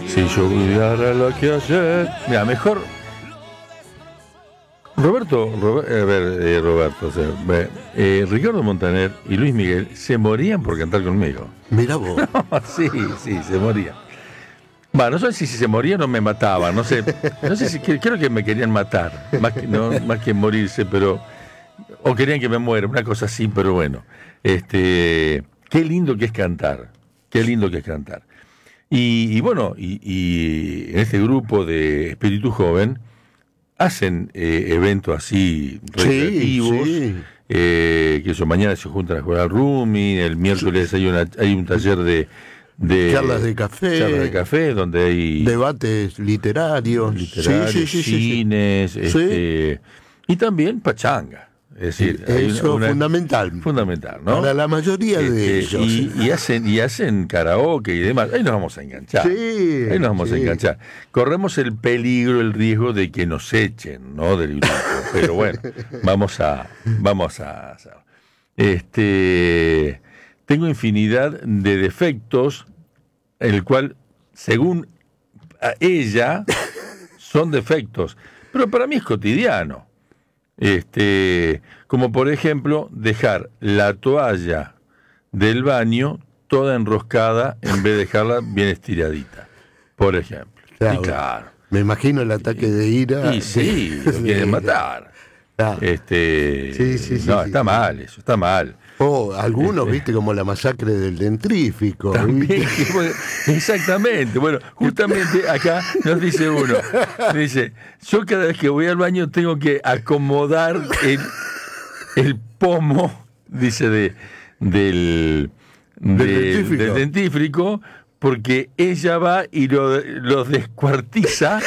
Si yo olvidara lo que ayer. Mira, mejor. Roberto, o sea, Ricardo Montaner y Luis Miguel se morían por cantar conmigo. Mirá vos. Sí, se morían. Bueno, no sé si se morían o me mataban, no sé si creo que me querían matar, más que morirse, pero o querían que me muera, una cosa así, pero bueno. Qué lindo que es cantar. Qué lindo que es cantar. Y bueno, y en este grupo de Espíritu Joven hacen eventos así recreativos, que eso, mañana se juntan a jugar al Rumi, el miércoles hay un taller de charlas de café, donde hay debates literarios, cines, y también pachanga. Es decir, eso es fundamental, ¿no? Para la mayoría de ellos. Y hacen karaoke y demás. Ahí nos vamos a enganchar. Ahí nos vamos a enganchar. Corremos el peligro, el riesgo de que nos echen, ¿no? Del grupo. Pero bueno, vamos a hacer. Tengo infinidad de defectos, el cual, según ella, son defectos. Pero para mí es cotidiano. Como por ejemplo dejar la toalla del baño toda enroscada en vez de dejarla bien estiradita, por ejemplo. Claro, y claro, me imagino el ataque de ira. Y sí, lo quieren matar. Claro. Está mal, eso está mal. Algunos, viste, como la masacre del dentrífico. También, exactamente. Bueno, justamente acá nos dice uno, dice, yo cada vez que voy al baño tengo que acomodar el pomo, dice, del dentífrico, porque ella va y lo descuartiza.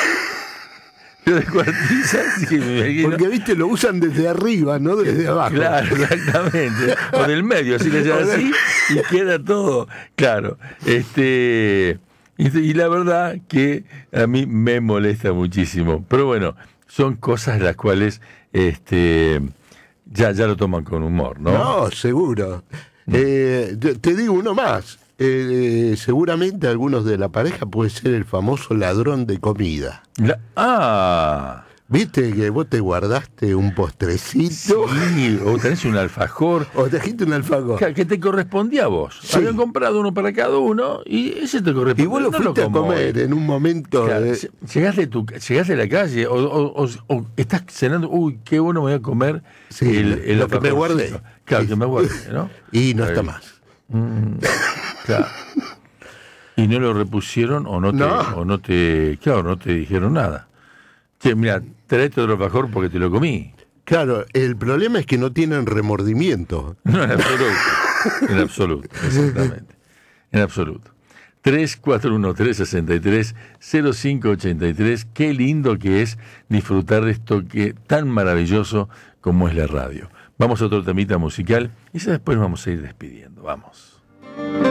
Sí, porque viste, lo usan desde arriba, no desde abajo. Claro, exactamente. O del medio, así le llaman así, y queda todo. Claro. Y la verdad que a mí me molesta muchísimo. Pero bueno, son cosas las cuales ya lo toman con humor, ¿no? No, seguro. Te digo uno más. Seguramente algunos de la pareja puede ser el famoso ladrón de comida. ¿Viste que vos te guardaste un postrecito? Sí, o tenés un alfajor. O trajiste un alfajor. Que te correspondía a vos. Sí. Habían comprado uno para cada uno y ese te correspondía. Y vos lo fuiste a comer en un momento. Claro, llegás de la calle o estás cenando. Uy, qué bueno voy a comer. Sí, lo que me guardé. Claro, que me guardé, ¿no? Y no está más. Claro. Y no lo repusieron o no te dijeron nada. Che, mira, traete otro alfajor porque te lo comí. Claro, el problema es que no tienen remordimiento. No, en absoluto, exactamente. En absoluto. 341-363-0583. Qué lindo que es disfrutar de esto tan maravilloso como es la radio. Vamos a otro temita musical y después nos vamos a ir despidiendo. Vamos.